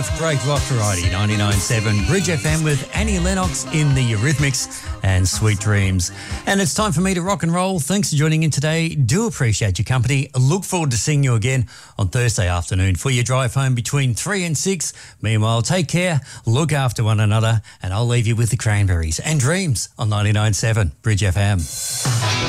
Great rock variety, 99.7 Bridge FM with Annie Lennox in the Eurythmics and Sweet Dreams. And it's time for me to rock and roll. Thanks for joining in today. Do appreciate your company. Look forward to seeing you again on Thursday afternoon for your drive home between 3 and 6. Meanwhile, take care, look after one another, and I'll leave you with the Cranberries and Dreams on 99.7 Bridge FM.